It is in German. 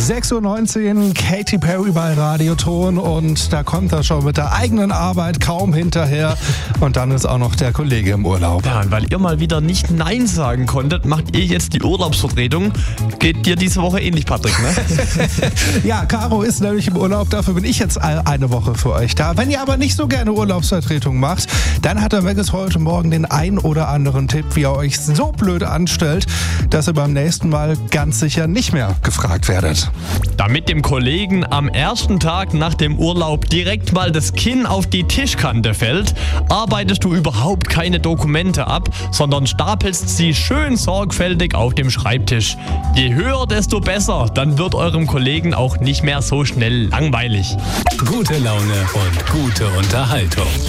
6:19 Uhr, Katy Perry bei Radioton und da kommt er schon mit der eigenen Arbeit kaum hinterher und dann ist auch noch der Kollege im Urlaub. Ja, und weil ihr mal wieder nicht Nein sagen konntet, macht ihr jetzt die Urlaubsvertretung. Geht dir diese Woche ähnlich, Patrick, ne? Ja, Caro ist nämlich im Urlaub, dafür bin ich jetzt eine Woche für euch da. Wenn ihr aber nicht so gerne Urlaubsvertretung macht, dann hat der Megas heute Morgen den ein oder anderen Tipp, wie ihr euch so blöd anstellt, dass ihr beim nächsten Mal ganz sicher nicht mehr gefragt werdet. Damit dem Kollegen am ersten Tag nach dem Urlaub direkt mal das Kinn auf die Tischkante fällt, arbeitest du überhaupt keine Dokumente ab, sondern stapelst sie schön sorgfältig auf dem Schreibtisch. Je höher, desto besser, dann wird eurem Kollegen auch nicht mehr so schnell langweilig. Gute Laune und gute Unterhaltung.